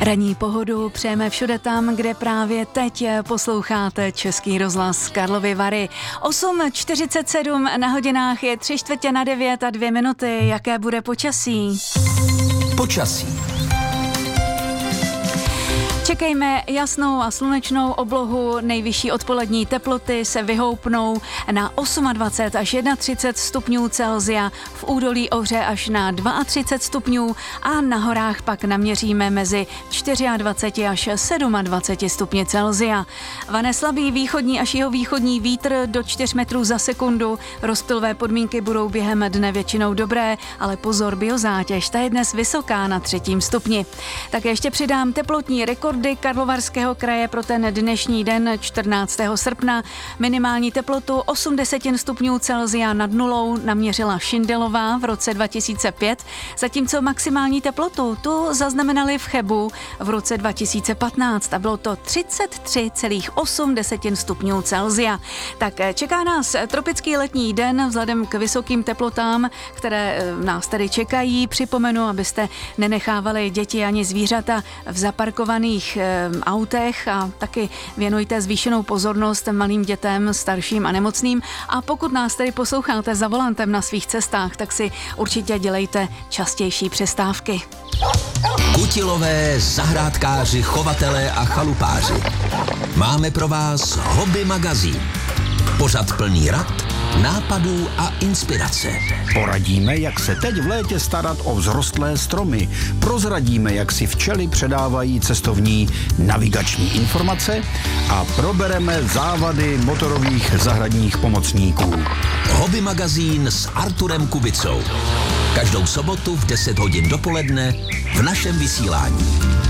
Ranní pohodu přejeme všude tam, kde právě teď posloucháte Český rozhlas Karlovy Vary. 8:47 na hodinách je 8:45 a 2 minuty. Jaké bude počasí? Počasí. Čekejme jasnou a slunečnou oblohu, nejvyšší odpolední teploty se vyhoupnou na 28 až 31 stupňů Celsia, v údolí Ohře až na 32 stupňů a na horách pak naměříme mezi 24 až 27 stupně Celsia. Vane slabý východní až jihovýchodní vítr do 4 metrů za sekundu, rozptylové podmínky budou během dne většinou dobré, ale pozor, biozátěž, ta je dnes vysoká na 3. stupni. Tak ještě přidám teplotní rekord Karlovarského kraje pro ten dnešní den 14. srpna. Minimální teplotu 80 stupňů Celsia nad nulou naměřila Šindelová v roce 2005, zatímco maximální teplotu tu zaznamenali v Chebu v roce 2015 a bylo to 33,8 stupňů Celsia. Tak čeká nás tropický letní den vzhledem k vysokým teplotám, které nás tedy čekají. Připomenu, abyste nenechávali děti ani zvířata v zaparkovaných autech a taky věnujte zvýšenou pozornost malým dětem, starším a nemocným. A pokud nás tedy posloucháte za volantem na svých cestách, tak si určitě dělejte častější přestávky. Kutilové, zahrádkáři, chovatelé a chalupáři. Máme pro vás Hobby magazín. Pořad plný rad, nápadů a inspirace. Poradíme, jak se teď v létě starat o vzrostlé stromy. Prozradíme, jak si včely předávají cestovní navigační informace a probereme závady motorových zahradních pomocníků. Hobby magazín s Arturem Kubicou. Každou sobotu v 10 hodin dopoledne v našem vysílání.